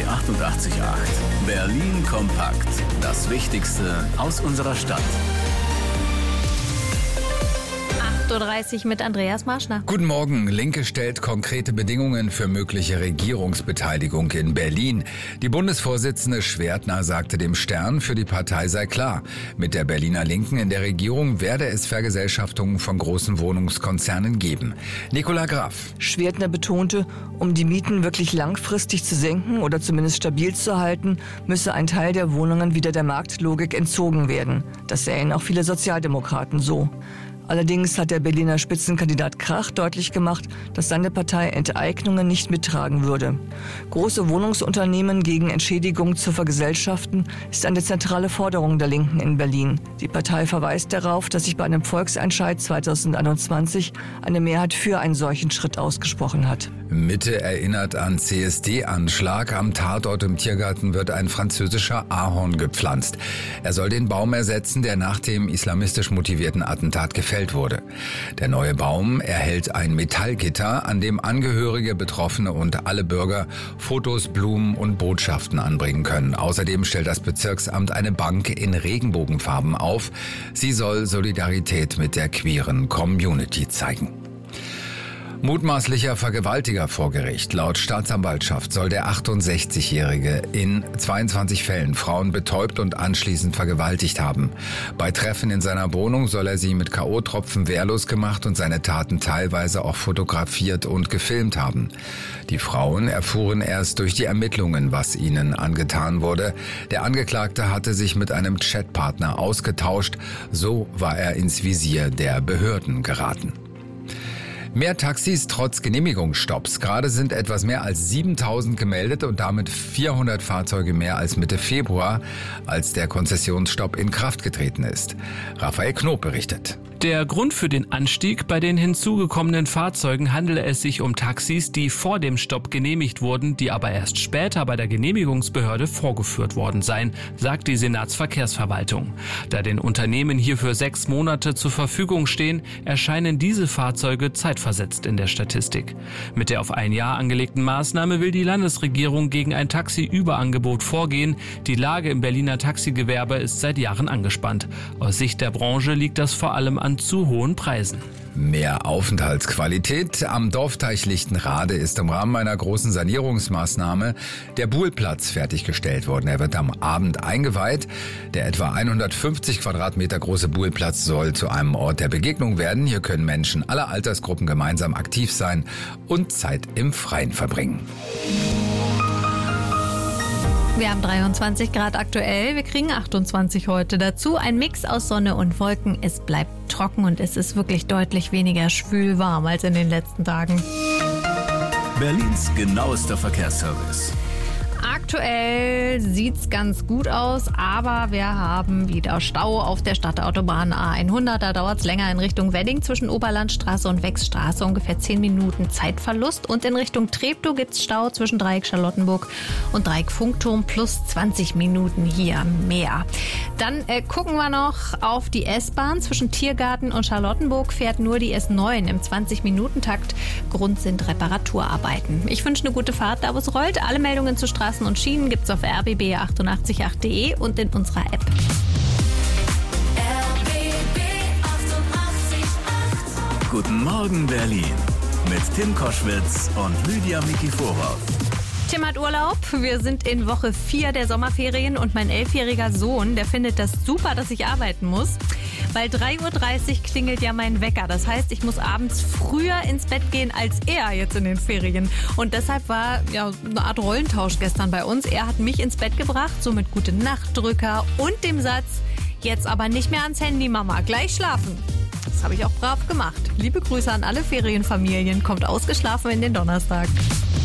88.8. Berlin kompakt. Das Wichtigste aus unserer Stadt. 8.30 Uhr mit Andreas Marschner. Guten Morgen. Linke stellt konkrete Bedingungen für mögliche Regierungsbeteiligung in Berlin. Die Bundesvorsitzende Schwertner sagte dem Stern, für die Partei sei klar. Mit der Berliner Linken in der Regierung werde es Vergesellschaftungen von großen Wohnungskonzernen geben. Nicola Graf. Schwertner betonte, um die Mieten wirklich langfristig zu senken oder zumindest stabil zu halten, müsse ein Teil der Wohnungen wieder der Marktlogik entzogen werden. Das sehen auch viele Sozialdemokraten so. Allerdings hat der Berliner Spitzenkandidat Krach deutlich gemacht, dass seine Partei Enteignungen nicht mittragen würde. Große Wohnungsunternehmen gegen Entschädigung zu vergesellschaften, ist eine zentrale Forderung der Linken in Berlin. Die Partei verweist darauf, dass sich bei einem Volksentscheid 2021 eine Mehrheit für einen solchen Schritt ausgesprochen hat. Mitte erinnert an CSD-Anschlag. Am Tatort im Tiergarten wird ein französischer Ahorn gepflanzt. Er soll den Baum ersetzen, der nach dem islamistisch motivierten Attentat gefällt wurde. Der neue Baum erhält ein Metallgitter, an dem Angehörige, Betroffene und alle Bürger Fotos, Blumen und Botschaften anbringen können. Außerdem stellt das Bezirksamt eine Bank in Regenbogenfarben auf. Sie soll Solidarität mit der queeren Community zeigen. Mutmaßlicher Vergewaltiger vor Gericht. Laut Staatsanwaltschaft soll der 68-Jährige in 22 Fällen Frauen betäubt und anschließend vergewaltigt haben. Bei Treffen in seiner Wohnung soll er sie mit K.O.-Tropfen wehrlos gemacht und seine Taten teilweise auch fotografiert und gefilmt haben. Die Frauen erfuhren erst durch die Ermittlungen, was ihnen angetan wurde. Der Angeklagte hatte sich mit einem Chatpartner ausgetauscht. So war er ins Visier der Behörden geraten. Mehr Taxis trotz Genehmigungsstopps. Gerade sind etwas mehr als 7.000 gemeldet und damit 400 Fahrzeuge mehr als Mitte Februar, als der Konzessionsstopp in Kraft getreten ist. Raphael Knob berichtet. Der Grund für den Anstieg: bei den hinzugekommenen Fahrzeugen handele es sich um Taxis, die vor dem Stopp genehmigt wurden, die aber erst später bei der Genehmigungsbehörde vorgeführt worden seien, sagt die Senatsverkehrsverwaltung. Da den Unternehmen hierfür 6 Monate zur Verfügung stehen, erscheinen diese Fahrzeuge zeitversetzt in der Statistik. Mit der auf ein Jahr angelegten Maßnahme will die Landesregierung gegen ein Taxiüberangebot vorgehen. Die Lage im Berliner Taxigewerbe ist seit Jahren angespannt. Aus Sicht der Branche liegt das vor allem an zu hohen Preisen. Mehr Aufenthaltsqualität. Am Dorfteich Lichtenrade ist im Rahmen einer großen Sanierungsmaßnahme der Buhlplatz fertiggestellt worden. Er wird am Abend eingeweiht. Der etwa 150 Quadratmeter große Buhlplatz soll zu einem Ort der Begegnung werden. Hier können Menschen aller Altersgruppen gemeinsam aktiv sein und Zeit im Freien verbringen. Wir haben 23 Grad aktuell, wir kriegen 28 heute dazu. Ein Mix aus Sonne und Wolken. Es bleibt trocken und es ist wirklich deutlich weniger schwül warm als in den letzten Tagen. Berlins genauester Verkehrsservice. Aktuell sieht's ganz gut aus, aber wir haben wieder Stau auf der Stadtautobahn A100. Da dauert's länger in Richtung Wedding zwischen Oberlandstraße und Wechsstraße, ungefähr 10 Minuten Zeitverlust. Und in Richtung Treptow gibt's Stau zwischen Dreieck Charlottenburg und Dreieck Funkturm plus 20 Minuten hier mehr. Dann gucken wir noch auf die S-Bahn. Zwischen Tiergarten und Charlottenburg fährt nur die S9 im 20-Minuten-Takt. Grund sind Reparaturarbeiten. Ich wünsche eine gute Fahrt, da wo es rollt. Alle Meldungen zu Straßen und Schienen gibt's auf rbb888.de und in unserer App. RBB 88.8. Guten Morgen Berlin mit Tim Koschwitz und Lydia Mikiforov. Tim hat Urlaub. Wir sind in Woche 4 der Sommerferien und mein 11-jähriger Sohn, der findet das super, dass ich arbeiten muss. Weil 3.30 Uhr klingelt ja mein Wecker. Das heißt, ich muss abends früher ins Bett gehen als er jetzt in den Ferien. Und deshalb war ja eine Art Rollentausch gestern bei uns. Er hat mich ins Bett gebracht, so mit Gute-Nacht-Drücker und dem Satz: Jetzt aber nicht mehr ans Handy, Mama, gleich schlafen. Das habe ich auch brav gemacht. Liebe Grüße an alle Ferienfamilien. Kommt ausgeschlafen in den Donnerstag.